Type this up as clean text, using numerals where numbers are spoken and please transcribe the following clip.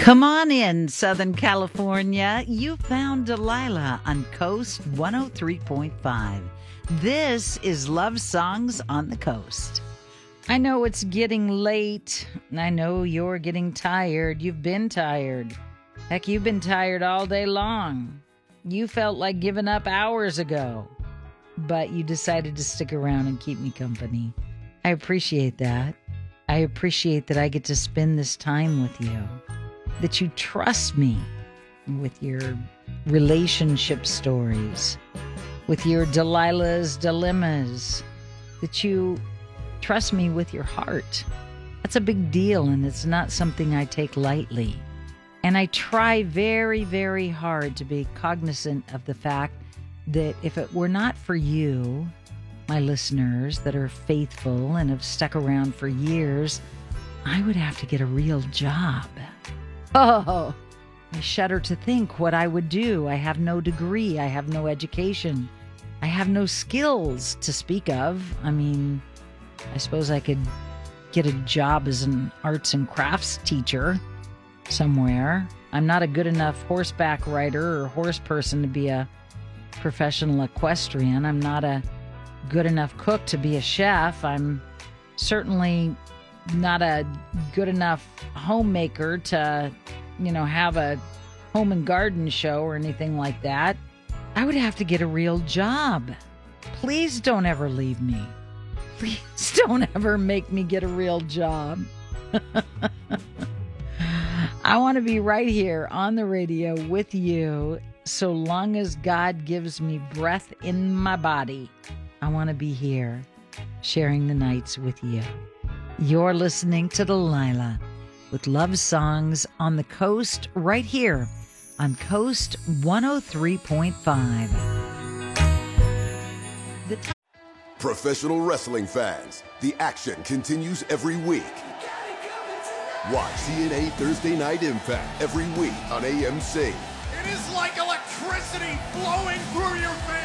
Come on in, Southern California. You found Delilah on Coast 103.5. This is Love Songs on the Coast. I know it's getting late. I know you're getting tired. You've been tired. Heck, you've been tired all day long. You felt like giving up hours ago, but you decided to stick around and keep me company. I appreciate that. I appreciate that I get to spend this time with you, that you trust me with your relationship stories, with your Delilah's dilemmas, that you trust me with your heart. That's a big deal, and it's not something I take lightly. And I try very, very hard to be cognizant of the fact that if it were not for you, my listeners that are faithful and have stuck around for years, I would have to get a real job. Oh, I shudder to think what I would do. I have no degree. I have no education. I have no skills to speak of. I mean, I suppose I could get a job as an arts and crafts teacher somewhere. I'm not a good enough horseback rider or horse person to be a professional equestrian. I'm not a good enough cook to be a chef. I'm certainly not a good enough homemaker to, have a home and garden show or anything like that. I would have to get a real job. Please don't ever leave me. Please don't ever make me get a real job. I want to be right here on the radio with you so long as God gives me breath in my body. I want to be here sharing the nights with you. You're listening to Delilah with Love Songs on the Coast right here on Coast 103.5. Professional wrestling fans, the action continues every week. Watch TNA Thursday Night Impact every week on AMC. It is like electricity flowing through your veins.